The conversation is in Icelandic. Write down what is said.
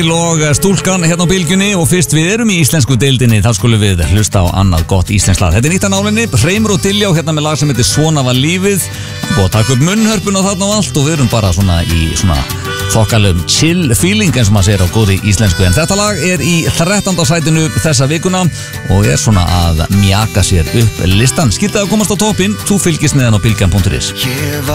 Og stúlkan hérna á bylgjunni og fyrst við erum í íslensku deildinni þá skulum við hlusta á annað gott íslenskt lag. Þetta er nýtt af nálinni, Hreimur og Diljá hérna með lag sem heitir Svona var lífið. Búið að taka upp munnhörpuna þarna og allt og við erum bara svona í svona þokkalum chill feeling eins og maður segir á góðri íslensku. En þetta lag er í 13. sætinu þessa vikuna og er svona að mjaka sér upp listan. Skiltaði að komast á toppinn, þú fylgist neðan á bylgjan.is.